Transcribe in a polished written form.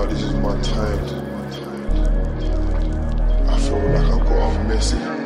now this is my time. I feel like I've got a message.